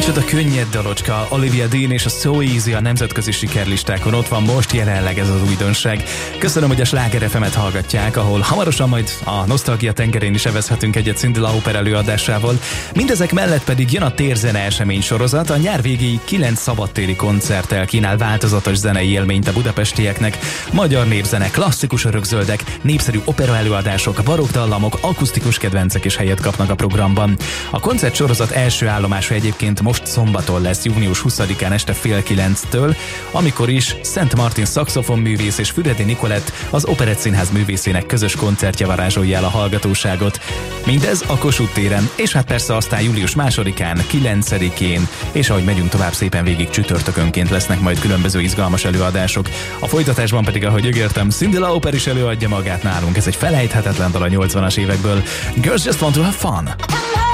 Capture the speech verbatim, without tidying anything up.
Micsoda könnyed dalocska, Olivia Dean és a So Easy a nemzetközi sikerlistákon, ott van most jelenleg ez az újdonság. Köszönöm, hogy a Sláger ef emet hallgatják, ahol hamarosan majd a nosztalgia tengerén is evezhetünk egyet Cyndi Lauper előadásával. Mindezek mellett pedig jön a Térzene esemény sorozat, a nyár végéig kilenc szabadtéri koncerttel kínál változatos zenei élményt a budapestieknek. Magyar népzene, klasszikus örökzöldek, népszerű opera előadások, barokk dallamok, akusztikus kedvencek is helyet kapnak a programban. A koncertsorozat első állomása egyébként most szombaton lesz, június huszadikán este fél kilenctől, amikor is Szent Martin szaxofonművész és Füredi Nikolett, az Operett Színház művészének közös koncertje varázsolja el a hallgatóságot. Mindez a Kossuth téren, és hát persze aztán július másodikán, kilencedikén, és ahogy megyünk tovább, szépen végig csütörtökönként lesznek majd különböző izgalmas előadások. A folytatásban pedig, ahogy ígértem, Cyndi Lauper is előadja magát nálunk. Ez egy felejthetetlen dal a nyolcvanas évekből. Girls Just Want to Have Fun.